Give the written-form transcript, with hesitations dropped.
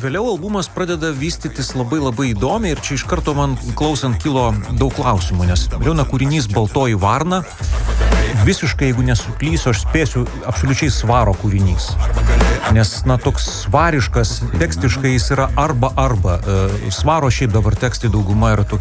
Vėliau albumas pradeda vystytis labai įdomiai ir čia iš karto man klausant kilo daug klausimų, nes Liūna kūrinys Baltoji varna, visiškai, jeigu nesuklysiu, aš spėsiu, absoliučiai Svaro kūrinys. Nes, toks svariškas, tekstiškai jis yra arba. Svaro šiaip dabar tekstai dauguma yra tokie